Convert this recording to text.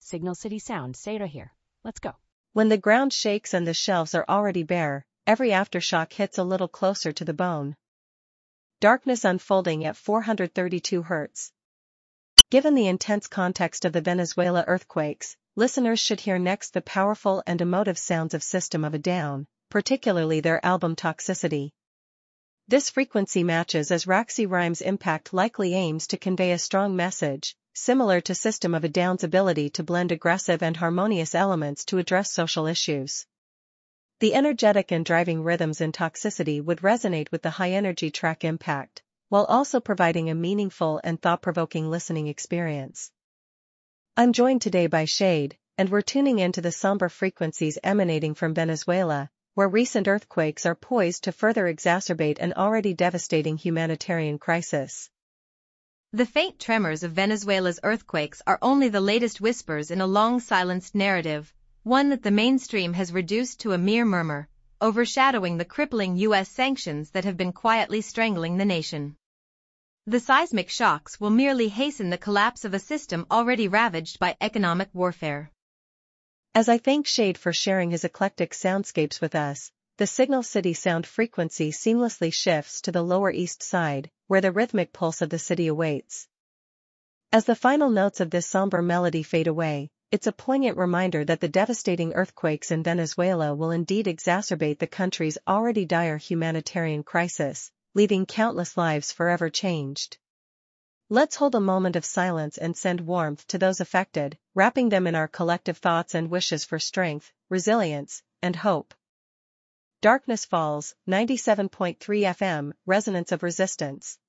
Signal City sound. Say it right here. Let's go. When the ground shakes and the shelves are already bare, every aftershock hits a little closer to the bone. Darkness unfolding at 432 Hz. Given the intense context of the Venezuela earthquakes, listeners should hear next the powerful and emotive sounds of System of a Down, particularly their album Toxicity. This frequency matches as Raxi Rhymes' impact likely aims to convey a strong message, similar to System of a Down's ability to blend aggressive and harmonious elements to address social issues. The energetic and driving rhythms in Toxicity would resonate with the high-energy track Impact, while also providing a meaningful and thought-provoking listening experience. I'm joined today by Shade, and we're tuning into the somber frequencies emanating from Venezuela, where recent earthquakes are poised to further exacerbate an already devastating humanitarian crisis. The faint tremors of Venezuela's earthquakes are only the latest whispers in a long-silenced narrative, one that the mainstream has reduced to a mere murmur, overshadowing the crippling U.S. sanctions that have been quietly strangling the nation. The seismic shocks will merely hasten the collapse of a system already ravaged by economic warfare. As I thank Shade for sharing his eclectic soundscapes with us, the Signal City sound frequency seamlessly shifts to the Lower East Side, where the rhythmic pulse of the city awaits. As the final notes of this somber melody fade away, it's a poignant reminder that the devastating earthquakes in Venezuela will indeed exacerbate the country's already dire humanitarian crisis, leaving countless lives forever changed. Let's hold a moment of silence and send warmth to those affected, wrapping them in our collective thoughts and wishes for strength, resilience, and hope. Darkness Falls, 97.3 FM, Resonance of Resistance.